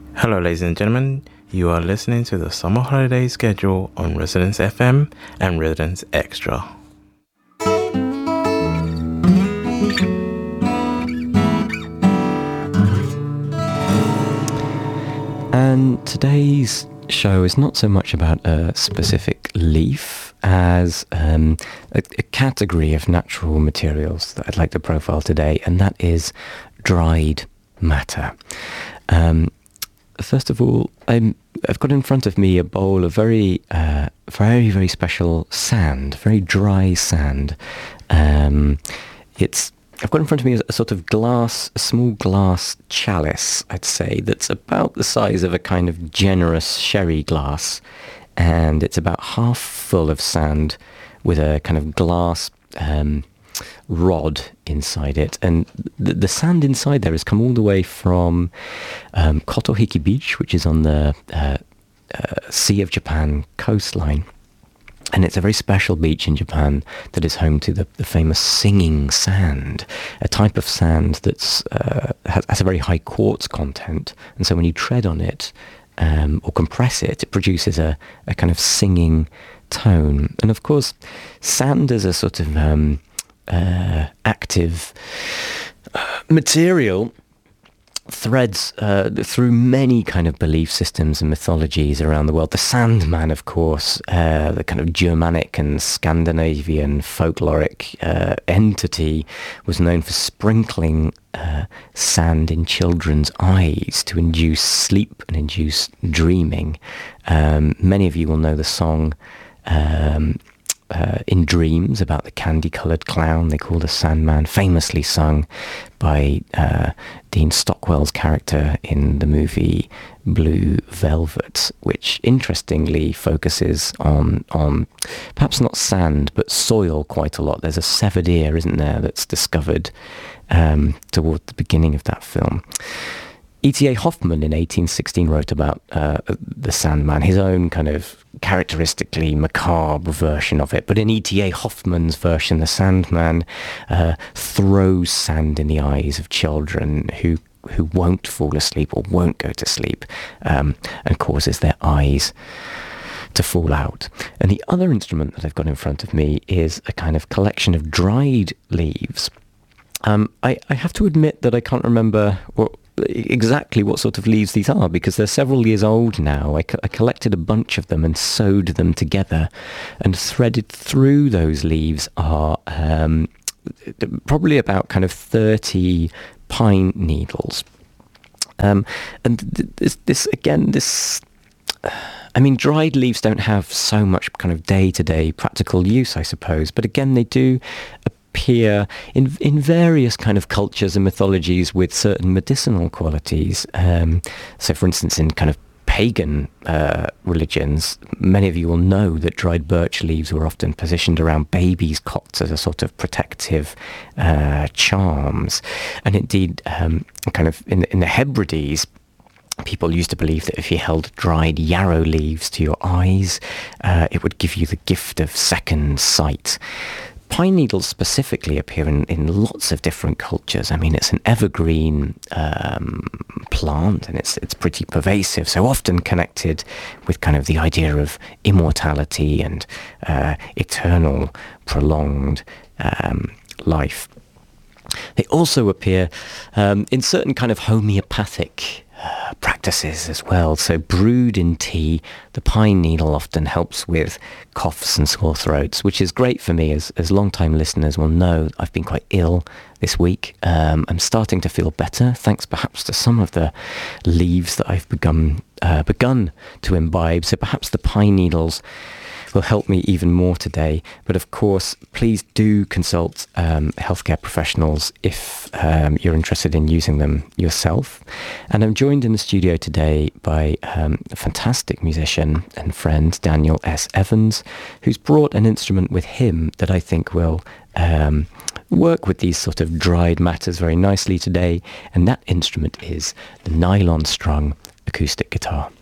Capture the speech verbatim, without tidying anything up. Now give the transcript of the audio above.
Hello, ladies and gentlemen. You are listening to the summer holiday schedule on Residence F M and Residence Extra. And today's show is not so much about a specific leaf as um, a, a category of natural materials that I'd like to profile today, and that is dried matter. Um, First of all, I'm, I've got in front of me a bowl of very, uh, very, very special sand, very dry sand. Um, it's I've got in front of me a, a sort of glass, a small glass chalice, I'd say, that's about the size of a kind of generous sherry glass, and it's about half full of sand with a kind of glass um, rod inside it, and the, the sand inside there has come all the way from um, Kotohiki Beach, which is on the uh, uh, Sea of Japan coastline, and it's a very special beach in Japan that is home to the, the famous singing sand, a type of sand that's uh, has, has a very high quartz content, and so when you tread on it um, or compress it, it produces a, a kind of singing tone. And of course, sand is a sort of um, Uh, active uh, material threads uh, through many kind of belief systems and mythologies around the world. The Sandman, of course, uh, the kind of Germanic and Scandinavian folkloric uh, entity, was known for sprinkling uh, sand in children's eyes to induce sleep and induce dreaming. Um, many of you will know the song um, Uh, in Dreams, about the candy-coloured clown they call the Sandman, famously sung by uh, Dean Stockwell's character in the movie Blue Velvet, which interestingly focuses on, on perhaps not sand, but soil quite a lot. There's a severed ear, isn't there, that's discovered um, toward the beginning of that film. E T A Hoffmann in eighteen sixteen wrote about uh, the Sandman, his own kind of characteristically macabre version of it. But in E T A Hoffmann's version, the Sandman uh, throws sand in the eyes of children who who won't fall asleep or won't go to sleep, um, and causes their eyes to fall out. And the other instrument that I've got in front of me is a kind of collection of dried leaves. Um, I, I have to admit that I can't remember what exactly what sort of leaves these are, because they're several years old now. I, co- I collected a bunch of them and sewed them together, and threaded through those leaves are um, probably about kind of thirty pine needles. Um, and th- this, this again, this... I mean, dried leaves don't have so much kind of day-to-day practical use, I suppose, but again, they do appear in in various kind of cultures and mythologies with certain medicinal qualities. Um, so, for instance, in kind of pagan uh, religions, many of you will know that dried birch leaves were often positioned around babies' cots as a sort of protective uh, charms. And indeed, um, kind of in, in the Hebrides, people used to believe that if you held dried yarrow leaves to your eyes, uh, it would give you the gift of second sight. Pine needles specifically appear in, in lots of different cultures. I mean, it's an evergreen um, plant, and it's it's pretty pervasive, so often connected with kind of the idea of immortality and uh, eternal, prolonged um, life. They also appear um, in certain kind of homeopathic Uh, practices as well. So brewed in tea, the pine needle often helps with coughs and sore throats, which is great for me, as as long-time listeners will know. I've been quite ill this week. Um, I'm starting to feel better, thanks perhaps to some of the leaves that I've begun uh, begun to imbibe. So perhaps the pine needles will help me even more today. But of course, please do consult um, healthcare professionals if um, you're interested in using them yourself. And I'm joined in the studio today by um, a fantastic musician and friend, Daniel S. Evans, who's brought an instrument with him that I think will um, work with these sort of dried matters very nicely today. And that instrument is the nylon strung acoustic guitar.